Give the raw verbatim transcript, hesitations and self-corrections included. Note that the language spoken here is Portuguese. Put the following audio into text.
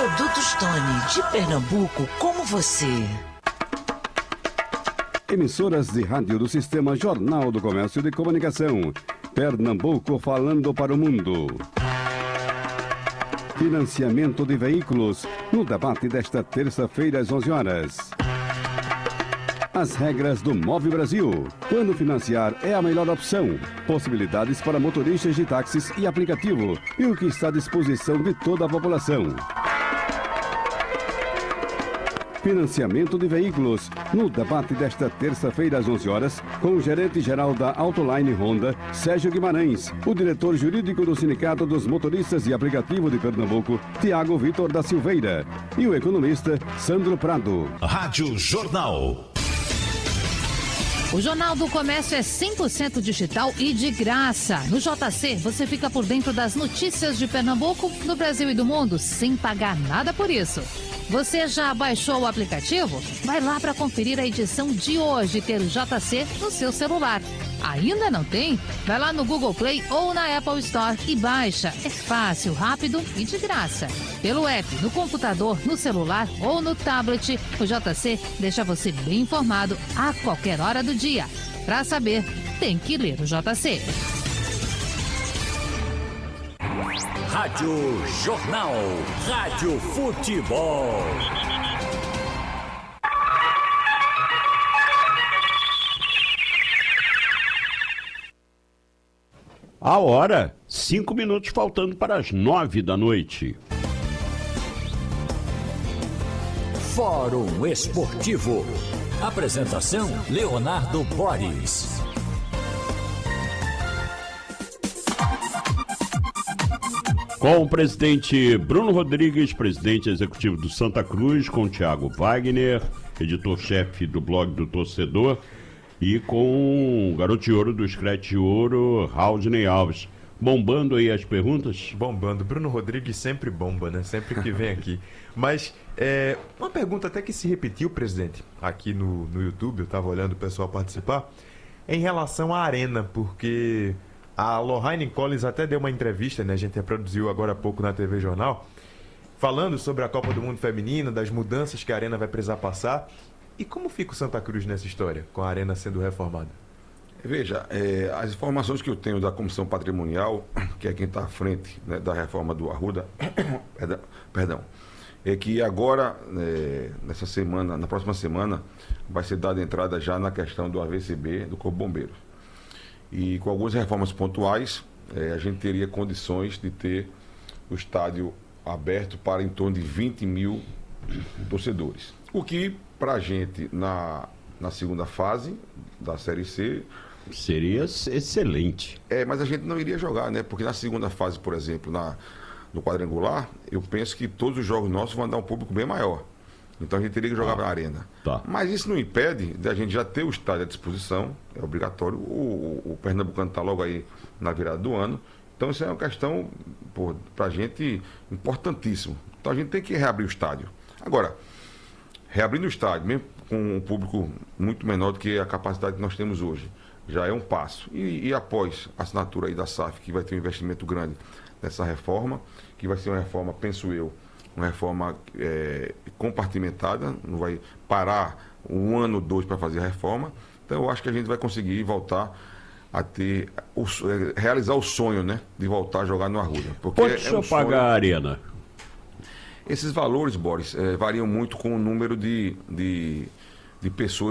Produtos Tony, de Pernambuco, como você. Emissoras de rádio do Sistema Jornal do Comércio de Comunicação. Pernambuco falando para o mundo. Financiamento de veículos, no debate desta terça-feira às onze horas. As regras do Move Brasil. Quando financiar é a melhor opção. Possibilidades para motoristas de táxis e aplicativo. E o que está à disposição de toda a população. Financiamento de veículos. No debate desta terça-feira às onze horas, com o gerente-geral da Autoline Honda, Sérgio Guimarães, o diretor jurídico do Sindicato dos Motoristas de Aplicativo de Pernambuco, Tiago Vitor da Silveira, e o economista Sandro Prado. Rádio Jornal. O Jornal do Comércio é cem por cento digital e de graça. No J C, você fica por dentro das notícias de Pernambuco, do Brasil e do mundo, sem pagar nada por isso. Você já baixou o aplicativo? Vai lá para conferir a edição de hoje e ter o J C no seu celular. Ainda não tem? Vai lá no Google Play ou na Apple Store e baixa. É fácil, rápido e de graça. Pelo app, no computador, no celular ou no tablet, o J C deixa você bem informado a qualquer hora do dia. Para saber, tem que ler o J C. Rádio Jornal. Rádio Futebol. A hora, cinco minutos faltando para as nove da noite. Fórum Esportivo. Apresentação, Leonardo Boris. Com o presidente Bruno Rodrigues, presidente executivo do Santa Cruz, com o Thiago Wagner, editor-chefe do blog do Torcedor, e com o garoto de ouro do Scratch de Ouro, Raudney Alves. Bombando aí as perguntas? Bombando. Bruno Rodrigues sempre bomba, né? Sempre que vem aqui. Mas é, uma pergunta até que se repetiu, presidente, aqui no, no YouTube, eu estava olhando o pessoal participar, em relação à Arena, porque a Lohane Collins até deu uma entrevista, né? A gente reproduziu agora há pouco na T V Jornal, falando sobre a Copa do Mundo Feminino, das mudanças que a Arena vai precisar passar. E como fica o Santa Cruz nessa história, com a Arena sendo reformada? Veja, é, as informações que eu tenho da Comissão Patrimonial, que é quem está à frente, né, da reforma do Arruda, perdão, perdão, é que agora, é, nessa semana, na próxima semana, vai ser dada entrada já na questão do A V C B, do Corpo Bombeiro. E com algumas reformas pontuais, é, a gente teria condições de ter o estádio aberto para em torno de vinte mil torcedores. O que, para a gente, na, na segunda fase da Série C... Seria excelente. É, mas a gente não iria jogar, né? Porque na segunda fase, por exemplo, na, no quadrangular, eu penso que todos os jogos nossos vão dar um público bem maior. Então a gente teria que jogar ah, na Arena. Tá. Mas isso não impede de a gente já ter o estádio à disposição, é obrigatório. O, o, o Pernambucano está logo aí na virada do ano. Então isso é uma questão, para a gente, importantíssimo. Então a gente tem que reabrir o estádio. Agora, reabrindo o estádio, mesmo com um público muito menor do que a capacidade que nós temos hoje, já é um passo. E, e após a assinatura aí da S A F, que vai ter um investimento grande nessa reforma, que vai ser uma reforma, penso eu, uma reforma é, compartimentada, não vai parar um ano ou dois para fazer a reforma. Então eu acho que a gente vai conseguir voltar a ter, o, realizar o sonho, né, de voltar a jogar no Arruda. Porque Pode é, é um pagar sonho... a Arena? Esses valores, Boris, é, variam muito com o número de, de, de pessoas